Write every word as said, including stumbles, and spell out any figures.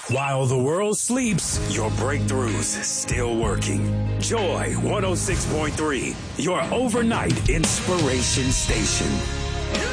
While the world sleeps, your breakthroughs still working. Joy one oh six point three, your overnight inspiration station.